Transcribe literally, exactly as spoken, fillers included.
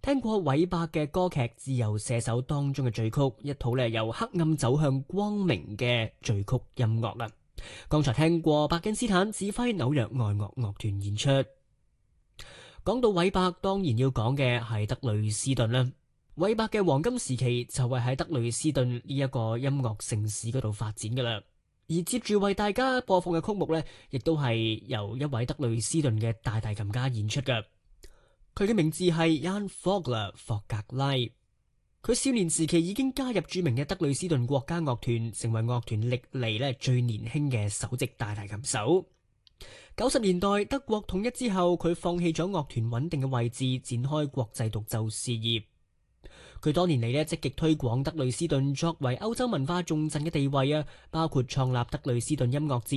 聽過韋伯嘅歌劇《自由射手》當中嘅序曲，一套咧由黑暗走向光明嘅序曲音樂啦。剛才聽過伯金斯坦指揮紐約愛樂樂團演出。講到韋伯，當然要講嘅係德累斯頓啦。韋伯嘅黃金時期就係喺德累斯頓呢一個音樂城市嗰度發展噶啦。而接住為大家播放嘅曲目呢，亦都係由一位德累斯頓嘅大提琴家演出嘅。佢嘅名字係 Jan Vogler 霍格拉。佢少年時期已經加入著名嘅德累斯頓國家樂團，成為樂團歷嚟咧最年輕嘅首席大提琴手。九十年代德國統一之後，佢放棄咗樂團穩定嘅位置，展開國際獨奏事業。佢多年嚟咧積極推廣德累斯頓作為歐洲文化重鎮嘅地位啊，包括創立德累斯頓音樂節。